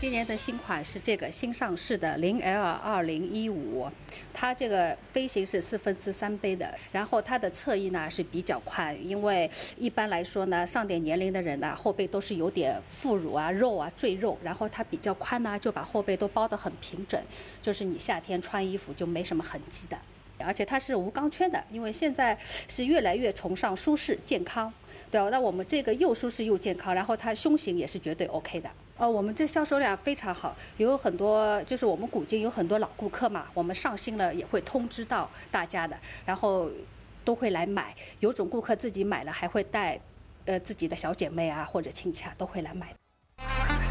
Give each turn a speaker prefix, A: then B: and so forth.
A: 今年的新款是这个新上市的0L2015，它这个杯型是3/4杯的，然后它的侧翼呢是比较宽，因为一般来说呢，上点年龄的人呢后背都是有点副乳啊、肉啊、赘肉，然后它比较宽呢，就把后背都包得很平整，就是你夏天穿衣服就没什么痕迹的。而且它是无钢圈的，因为现在是越来越崇尚舒适健康，对吧？那我们这个又舒适又健康，然后它胸型也是绝对 OK 的。我们这销售量非常好，有很多就是我们古今有很多老顾客嘛，我们上新了也会通知到大家的，然后都会来买。有种顾客自己买了还会带自己的小姐妹啊或者亲戚啊都会来买。